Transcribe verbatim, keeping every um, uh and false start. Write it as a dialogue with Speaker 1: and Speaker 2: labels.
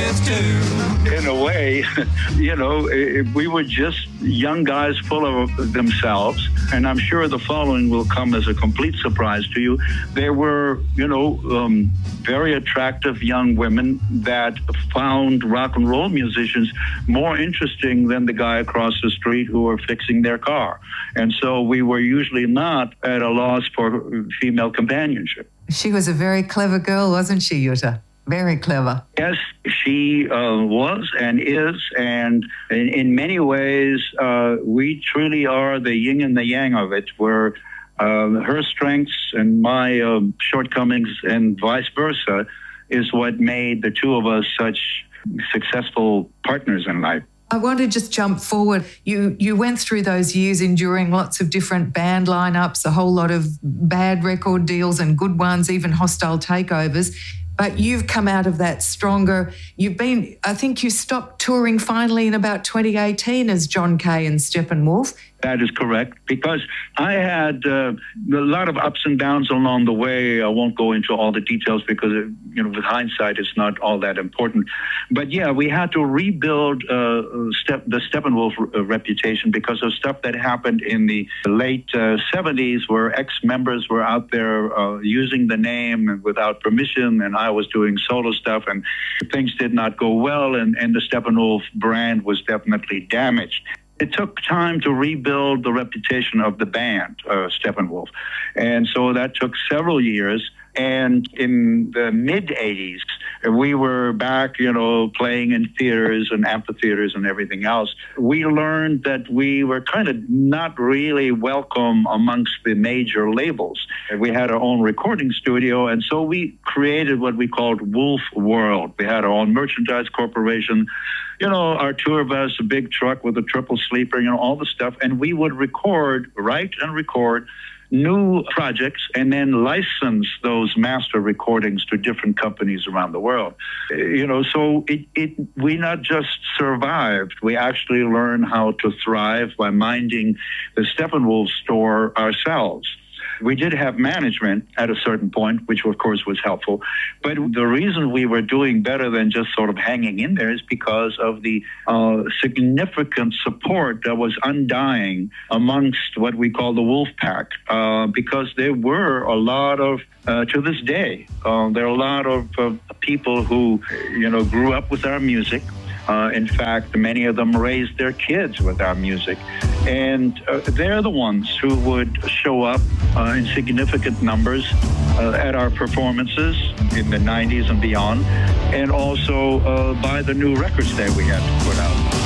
Speaker 1: kids too.
Speaker 2: In a way, you know, we were just young guys full of themselves, and I'm sure the following will come as a complete surprise to you. There were, you know, um, very attractive young women that found rock and roll musicians more interesting than the guy across the street who were fixing their car. And so we were usually not at a loss for female companionship.
Speaker 3: She was a very clever girl, wasn't she, Jutta? Very clever.
Speaker 2: Yes, she uh, was and is, and in, in many ways, uh, we truly are the yin and the yang of it, where uh, her strengths and my uh, shortcomings and vice versa is what made the two of us such successful partners in life.
Speaker 3: I want to just jump forward. You you went through those years enduring lots of different band lineups, a whole lot of bad record deals and good ones, even hostile takeovers. But you've come out of that stronger. You've been, I think you stopped touring finally in about twenty eighteen as John Kay and Steppenwolf.
Speaker 2: That is correct, because I had uh, a lot of ups and downs along the way. I won't go into all the details because, you know, with hindsight, it's not all that important. But yeah, we had to rebuild uh, step, the Steppenwolf reputation because of stuff that happened in the late uh, seventies, where ex-members were out there uh, using the name without permission, and I was doing solo stuff, and things did not go well, and, and the Steppenwolf brand was definitely damaged. It took time to rebuild the reputation of the band, uh, Steppenwolf. And so that took several years. And in the mid eighties, we were back, you know, playing in theaters and amphitheaters and everything else. We learned that we were kind of not really welcome amongst the major labels. We had our own recording studio, and so we created what we called Wolf World. We had our own merchandise corporation, you know, our tour bus, a big truck with a triple sleeper, you know, all the stuff. And we would record, write and record new projects and then license those master recordings to different companies around the world. You know, so it, it we not just survived, we actually learned how to thrive by minding the Steppenwolf store ourselves. We did have management at a certain point, which of course was helpful. But the reason we were doing better than just sort of hanging in there is because of the uh, significant support that was undying amongst what we call the Wolf Pack, uh, because there were a lot of, uh, to this day, uh, there are a lot of uh, people who, you know, grew up with our music. Uh, in fact, many of them raised their kids with our music. And uh, they're the ones who would show up uh, in significant numbers uh, at our performances in the nineties and beyond, and also uh, buy the new records that we had to put out.